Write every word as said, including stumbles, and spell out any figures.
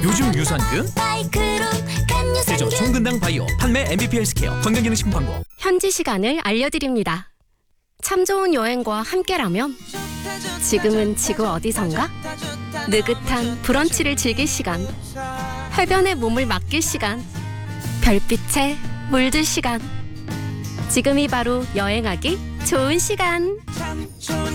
요즘 유산균? 제조 총근당 바이오 판매 엠비피 헬스케어 건강기능식품 광고. 현지 시간을 알려드립니다. 참 좋은 여행과 함께라면 지금은 지구 어디선가? 느긋한 브런치를 즐길 시간, 해변에 몸을 맡길 시간, 별빛에 물들 시간. 지금이 바로 여행하기 좋은 시간.